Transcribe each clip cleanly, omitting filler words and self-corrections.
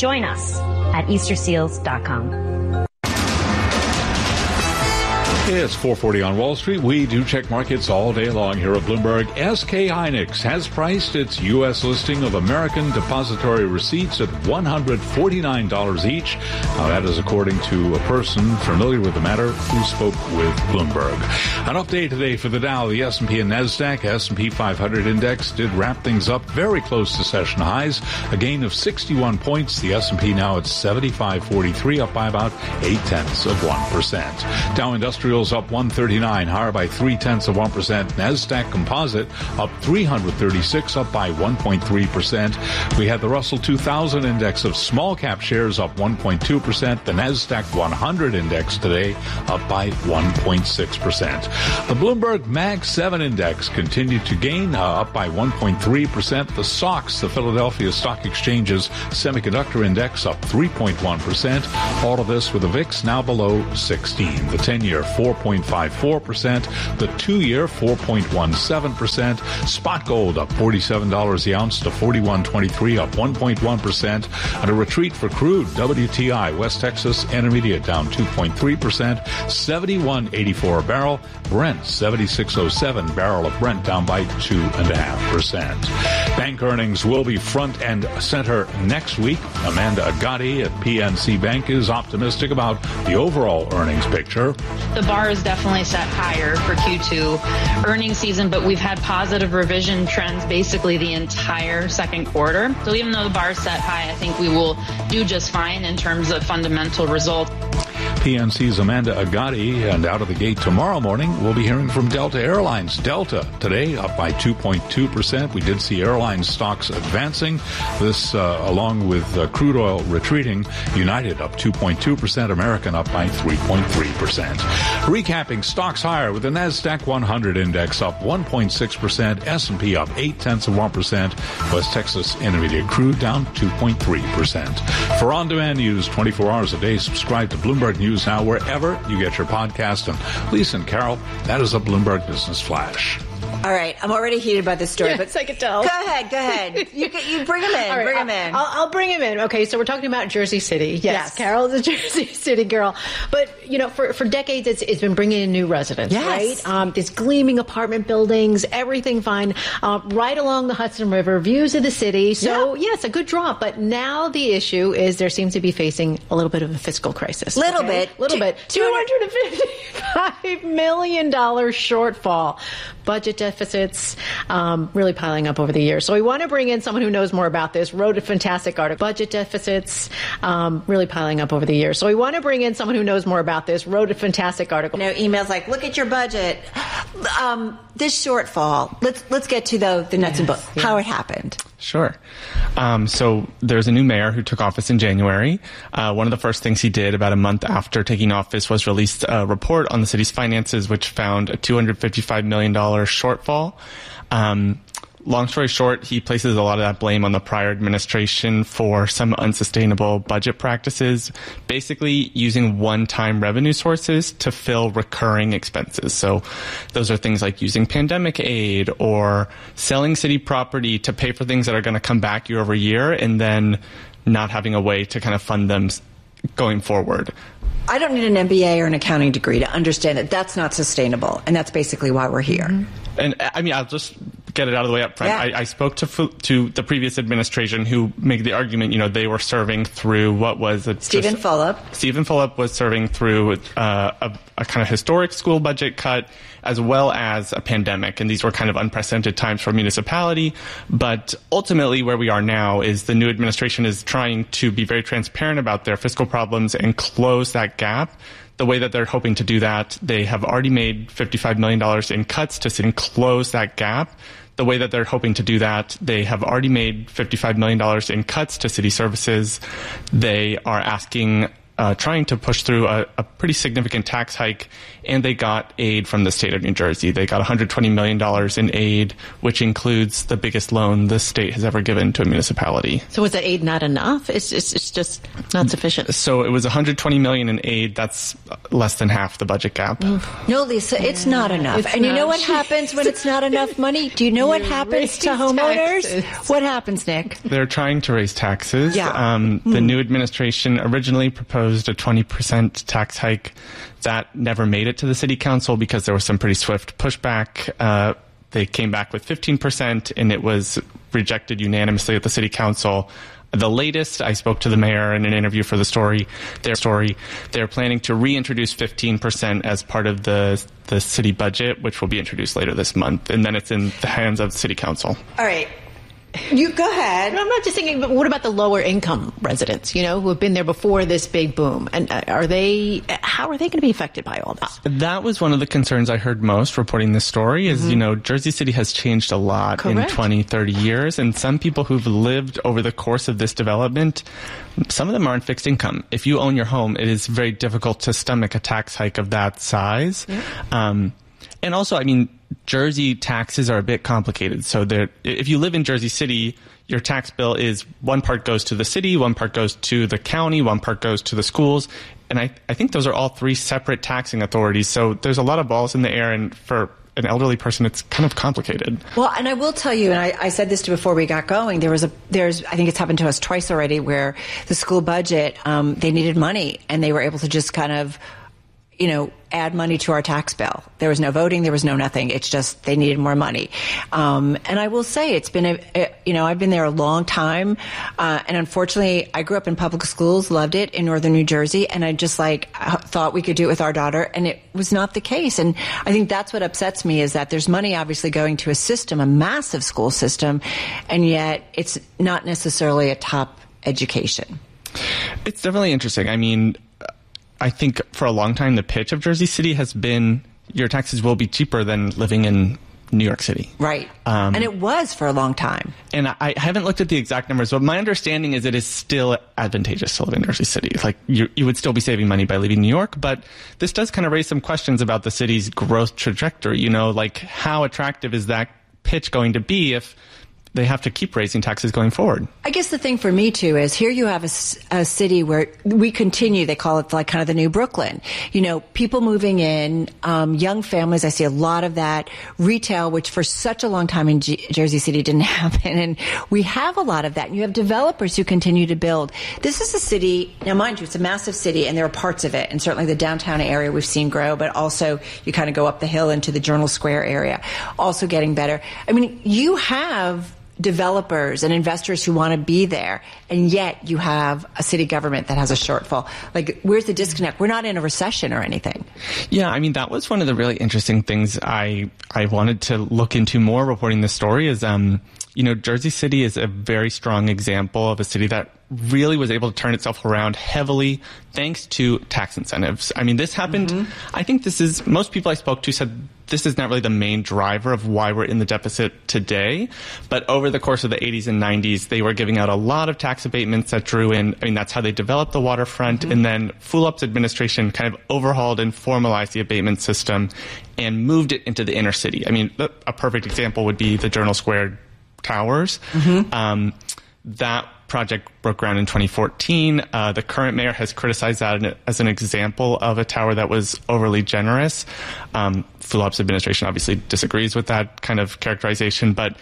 Join us at easterseals.com. It's 4:40 on Wall Street. We do check markets all day long here at Bloomberg. SK Hynix has priced its U.S. listing of American depository receipts at $149 each. Now, that is according to a person familiar with the matter who spoke with Bloomberg. An update today for the Dow, the S&P and NASDAQ. S&P 500 index did wrap things up very close to session highs, a gain of 61 points. The S&P now at 75.43, up by about 0.8%. Dow Industrials up 139, higher by 0.3%. NASDAQ Composite up 336, up by 1.3%. We had the Russell 2000 index of small cap shares up 1.2%. The NASDAQ 100 index today up by 1.6%. The Bloomberg Mag 7 index continued to gain, up by 1.3%. The SOX, the Philadelphia Stock Exchange's semiconductor index, up 3.1%. All of this with the VIX now below 16. The 10-year 4.54%. The 2-year 4.17%. Spot gold up $47 the ounce to $41.23, up 1.1%. And a retreat for crude. WTI West Texas Intermediate down 2.3%. 71.84 a barrel. Brent 76.07 barrel of Brent down by 2.5%. Bank earnings will be front and center next week. Amanda Agati at PNC Bank is optimistic about the overall earnings picture. The bar is definitely set higher for Q2 earnings season, but we've had positive revision trends basically the entire second quarter. So even though the bar is set high, I think we will do just fine in terms of fundamental results. PNC's Amanda Agati, and out of the gate tomorrow morning, we'll be hearing from Delta Airlines. Delta today up by 2.2%. We did see airline stocks advancing. This along with crude oil retreating. United up 2.2%. American up by 3.3%. Recapping stocks higher with the NASDAQ 100 index up 1.6%. S&P up 0.8%. West Texas Intermediate crude down 2.3%. For on-demand news 24 hours a day, subscribe to Bloomberg News Now wherever you get your podcast. And Lisa and Carol, that is a Bloomberg Business Flash. All right, I'm already heated by this story, yes, but I can tell. Go ahead. You bring him in. Right, bring him in. I'll bring him in. Okay, so we're talking about Jersey City. Yes. Carol's a Jersey City girl, but for decades it's been bringing in new residents. Yes. Right? These gleaming apartment buildings, everything fine, right along the Hudson River, views of the city. So yes, a good draw. But now the issue is there seems to be facing a little bit of a fiscal crisis. Little bit. $255 million shortfall. Budget deficits really piling up over the years. So we want to bring in someone who knows more about this, wrote a fantastic article. Budget deficits really piling up over the years. So we want to bring in someone who knows more about this, wrote a fantastic article. Emails like, look at your budget. This shortfall, let's get to the nuts and bolts, how it happened. Sure. So there's a new mayor who took office in January. One of the first things he did about a month after taking office was released a report on the city's finances, which found a $255 million shortfall. Long story short, he places a lot of that blame on the prior administration for some unsustainable budget practices, basically using one-time revenue sources to fill recurring expenses. So those are things like using pandemic aid or selling city property to pay for things that are going to come back year over year and then not having a way to kind of fund them going forward. I don't need an MBA or an accounting degree to understand that that's not sustainable, and that's basically why we're here. Mm-hmm. And I mean, I'll just get it out of the way up front. Yeah. I spoke to the previous administration who made the argument, they were serving through what was Stephen Fulop. Stephen Fulop was serving through a kind of historic school budget cut as well as a pandemic. And these were kind of unprecedented times for a municipality. But ultimately where we are now is the new administration is trying to be very transparent about their fiscal problems and close that gap. The way that they're hoping to do that, they have already made $55 million in cuts to close that gap. The way that they're hoping to do that, they have already made $55 million in cuts to city services. They are asking trying to push through a pretty significant tax hike, and they got aid from the state of New Jersey. They got $120 million in aid, which includes the biggest loan the state has ever given to a municipality. So was that aid not enough? It's just not sufficient. So it was $120 million in aid. That's less than half the budget gap. No, Lisa, it's not enough. And you know what happens when it's not enough money? Do you know what happens to homeowners? Taxes. What happens, Nick? They're trying to raise taxes. Yeah. The new administration originally proposed a 20% tax hike. That never made it to the city council because there was some pretty swift pushback. They came back with 15%, and it was rejected unanimously at the city council. The latest, I spoke to the mayor in an interview for the story. They're planning to reintroduce 15% as part of the city budget, which will be introduced later this month, and then it's in the hands of the city council. All right. You go ahead. I'm not just thinking, but what about the lower income residents, who have been there before this big boom? And how are they going to be affected by all this? That was one of the concerns I heard most reporting this story is, Jersey City has changed a lot in 20, 30 years. And some people who've lived over the course of this development, some of them are on fixed income. If you own your home, it is very difficult to stomach a tax hike of that size. Yeah. And also, Jersey taxes are a bit complicated. So if you live in Jersey City, your tax bill is one part goes to the city, one part goes to the county, one part goes to the schools. And I think those are all three separate taxing authorities. So there's a lot of balls in the air. And for an elderly person, it's kind of complicated. Well, and I will tell you, and I said this before we got going, there's I think it's happened to us twice already where the school budget, they needed money and they were able to just kind of, add money to our tax bill. There was no voting. There was no nothing. It's just they needed more money. And I will say it's been I've been there a long time. And unfortunately, I grew up in public schools, loved it in northern New Jersey. And I just thought we could do it with our daughter. And it was not the case. And I think that's what upsets me is that there's money obviously going to a system, a massive school system. And yet it's not necessarily a top education. It's definitely interesting. I think for a long time, the pitch of Jersey City has been your taxes will be cheaper than living in New York City. Right. And it was for a long time. And I haven't looked at the exact numbers, but my understanding is it is still advantageous to live in Jersey City. Like you would still be saving money by leaving New York, but this does kind of raise some questions about the city's growth trajectory. How attractive is that pitch going to be if they have to keep raising taxes going forward? I guess the thing for me, too, is here you have a city where we continue, they call it like kind of the new Brooklyn. People moving in, young families, I see a lot of that. Retail, which for such a long time in Jersey City didn't happen. And we have a lot of that. And you have developers who continue to build. This is a city, now mind you, it's a massive city and there are parts of it. And certainly the downtown area we've seen grow, but also you kind of go up the hill into the Journal Square area, also getting better. You have developers and investors who want to be there, and yet you have a city government that has a shortfall. Where's the disconnect? We're not in a recession or anything. Yeah, that was one of the really interesting things I wanted to look into more reporting this story is, Jersey City is a very strong example of a city that really was able to turn itself around heavily thanks to tax incentives. This happened, I think most people I spoke to said this is not really the main driver of why we're in the deficit today. But over the course of the 80s and 90s, they were giving out a lot of tax abatements that drew in. That's how they developed the waterfront. And then Fulop's administration kind of overhauled and formalized the abatement system and moved it into the inner city. A perfect example would be the Journal Square Towers. That project broke ground in 2014. The current mayor has criticized that as an example of a tower that was overly generous. Fulop's administration obviously disagrees with that kind of characterization, but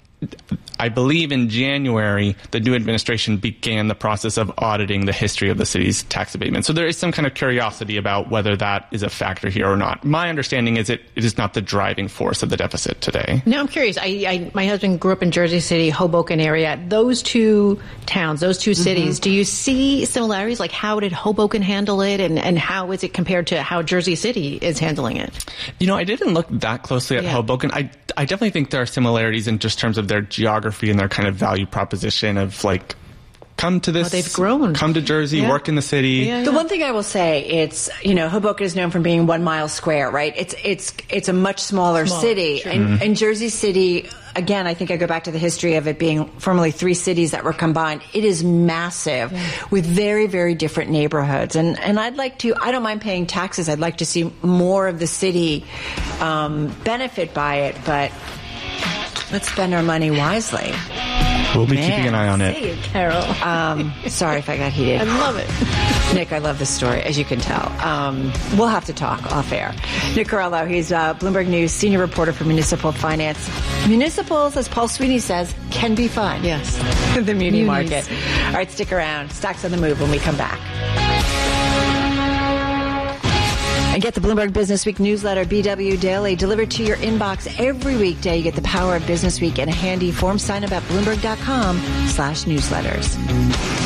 I believe in January, the new administration began the process of auditing the history of the city's tax abatement. So there is some kind of curiosity about whether that is a factor here or not. My understanding is it is not the driving force of the deficit today. Now, I'm curious. My husband grew up in Jersey City, Hoboken area. Those two towns, those two cities, do you see similarities? Like how did Hoboken handle it and how is it compared to how Jersey City is handling it? I didn't look that closely at Hoboken. I definitely think there are similarities in just terms of their geography and their kind of value proposition of come to this. They've grown. Come to Jersey, work in the city. The one thing I will say, it's Hoboken is known for being 1 mile square, right? It's a much smaller city, and Jersey City again, I think I go back to the history of it being formerly 3 cities that were combined. It is massive with very, very different neighborhoods. And I don't mind paying taxes. I'd like to see more of the city benefit by it, but let's spend our money wisely. We'll be keeping an eye on it. Hey, Carol. Sorry if I got heated. I love it. Nick, I love this story, as you can tell. We'll have to talk off air. Nick Corallo, he's Bloomberg News senior reporter for municipal finance. Municipals, as Paul Sweeney says, can be fun. Yes. The muni market. All right, stick around. Stocks on the move when we come back. And get the Bloomberg Business Week newsletter, BW Daily, delivered to your inbox every weekday. You get the power of Business Week in a handy form. Sign up at Bloomberg.com/newsletters.